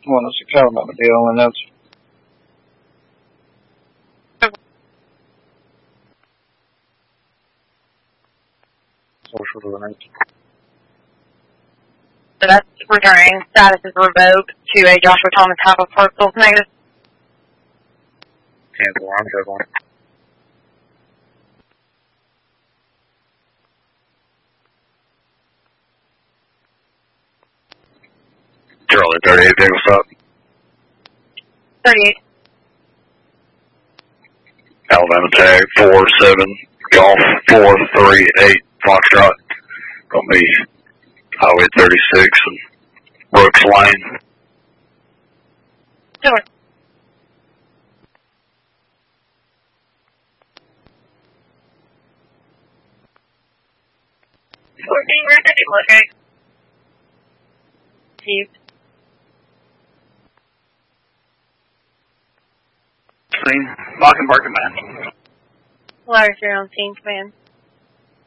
Well, it's a covenant deal, and that's social doing. So that's returning. Status is revoked to a Joshua Thomas half of parcel. Negative. 10-4, I'm circling. Charlie 38, big, what's up? 38. Alabama tag 47 Golf 438 Foxtrot. Gonna be Highway 36 and Brooks Lane. Sure. 14, where did you locate? Steve. Scene, Mockingbird Command. Larry, you're on scene, command.